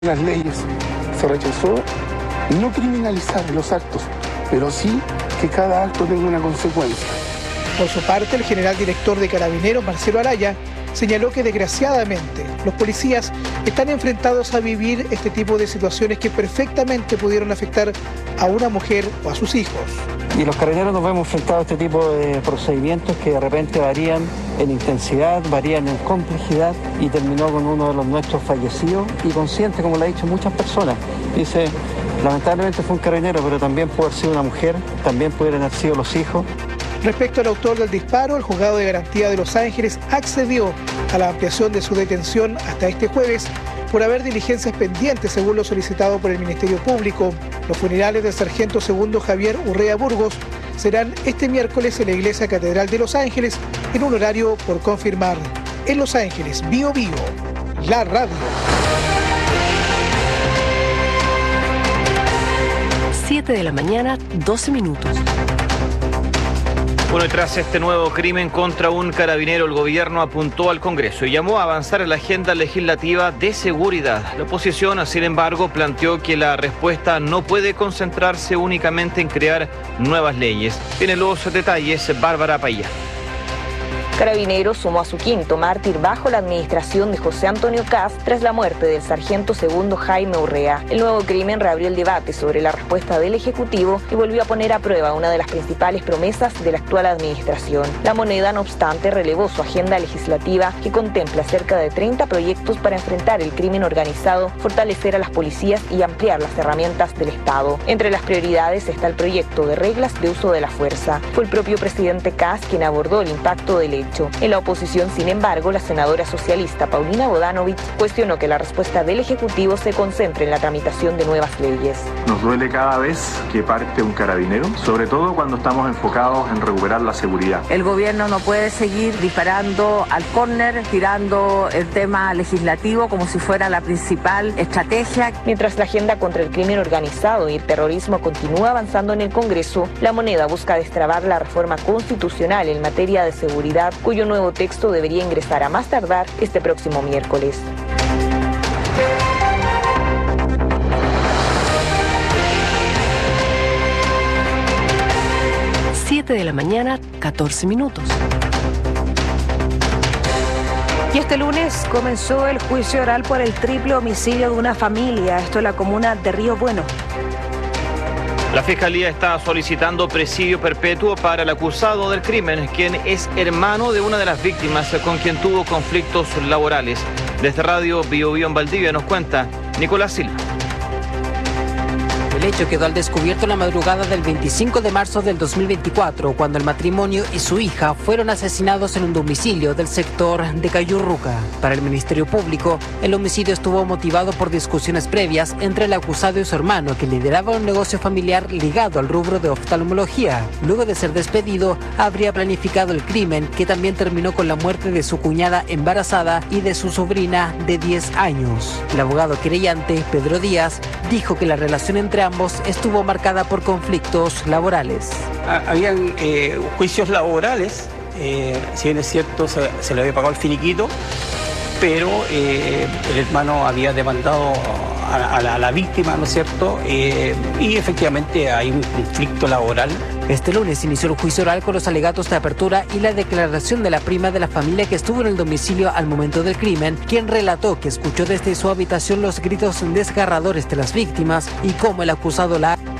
Las leyes se rechazó no criminalizar los actos, pero sí que cada acto tenga una consecuencia. Por su parte, el general director de Carabineros, Marcelo Araya, señaló que desgraciadamente los policías están enfrentados a vivir este tipo de situaciones que perfectamente pudieron afectar a una mujer o a sus hijos. Y los carabineros nos vemos enfrentados a este tipo de procedimientos que de repente varían en intensidad, varían en complejidad y terminó con uno de los nuestros fallecidos y consciente, como lo han dicho muchas personas. Dice, lamentablemente fue un carabinero, pero también puede haber sido una mujer, también pudieran haber sido los hijos. Respecto al autor del disparo, el Juzgado de Garantía de Los Ángeles accedió a la ampliación de su detención hasta este jueves por haber diligencias pendientes según lo solicitado por el Ministerio Público. Los funerales del sargento segundo Javier Urrea Burgos serán este miércoles en la Iglesia Catedral de Los Ángeles en un horario por confirmar. En Los Ángeles, Bio Bio, la radio. 7 de la mañana, 12 minutos. Bueno, y tras este nuevo crimen contra un carabinero, el gobierno apuntó al Congreso y llamó a avanzar en la agenda legislativa de seguridad. La oposición, sin embargo, planteó que la respuesta no puede concentrarse únicamente en crear nuevas leyes. Tiene los detalles Bárbara Paya. Carabineros sumó a su quinto mártir bajo la administración de José Antonio Kast tras la muerte del sargento segundo Jaime Urrea. El nuevo crimen reabrió el debate sobre la respuesta del Ejecutivo y volvió a poner a prueba una de las principales promesas de la actual administración. La Moneda, no obstante, relevó su agenda legislativa que contempla cerca de 30 proyectos para enfrentar el crimen organizado, fortalecer a las policías y ampliar las herramientas del Estado. Entre las prioridades está el proyecto de reglas de uso de la fuerza. Fue el propio presidente Kast quien abordó el impacto del hecho. En la oposición, sin embargo, la senadora socialista Paulina Bodanovich cuestionó que la respuesta del Ejecutivo se concentre en la tramitación de nuevas leyes. Nos duele cada vez que parte un carabinero, sobre todo cuando estamos enfocados en recuperar la seguridad. El gobierno no puede seguir disparando al córner, tirando el tema legislativo como si fuera la principal estrategia. Mientras la agenda contra el crimen organizado y el terrorismo continúa avanzando en el Congreso, la Moneda busca destrabar la reforma constitucional en materia de seguridad, cuyo nuevo texto debería ingresar a más tardar este próximo miércoles. Siete de la mañana, 14 minutos. Y este lunes comenzó el juicio oral por el triple homicidio de una familia, esto en la comuna de Río Bueno. La Fiscalía está solicitando presidio perpetuo para el acusado del crimen, quien es hermano de una de las víctimas con quien tuvo conflictos laborales. Desde Radio Bio Bio en Valdivia nos cuenta Nicolás Silva. El hecho quedó al descubierto la madrugada del 25 de marzo del 2024, cuando el matrimonio y su hija fueron asesinados en un domicilio del sector de Cayurruca. Para el Ministerio Público, el homicidio estuvo motivado por discusiones previas entre el acusado y su hermano, que lideraba un negocio familiar ligado al rubro de oftalmología. Luego de ser despedido, habría planificado el crimen, que también terminó con la muerte de su cuñada embarazada y de su sobrina de 10 años. El abogado querellante, Pedro Díaz, dijo que la relación entre ambos estuvo marcada por conflictos laborales. Habían juicios laborales, si bien es cierto se le había pagado el finiquito, pero el hermano había demandado a la víctima, ¿no es cierto? Y efectivamente hay un conflicto laboral. Este lunes inició el juicio oral con los alegatos de apertura y la declaración de la prima de la familia que estuvo en el domicilio al momento del crimen, quien relató que escuchó desde su habitación los gritos desgarradores de las víctimas y cómo el acusado la